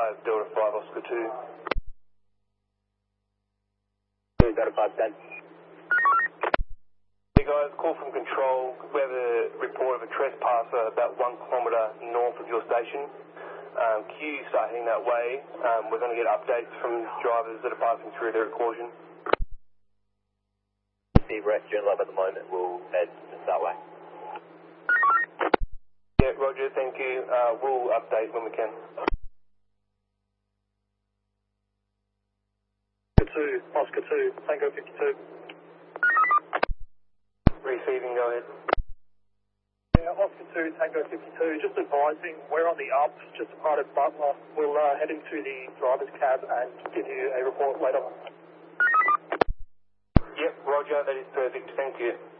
5 Delta 5 Oscar 2. 2 Delta 5 10. Hey guys, call from control. We have a report of a trespasser about 1 kilometre north of your station. Q start heading that way. We're going to get updates from drivers that are passing through there at caution. The rest June Lab at the moment, we'll head that way. Yeah, roger, thank you. We'll update when we can. 2, Oscar 2, Tango 52. Receiving, go ahead. Yeah, Oscar 2, Tango 52, just advising, we're on the up, just departed Butler. We'll head into the driver's cab and give you a report later. Yep, roger, that is perfect, thank you.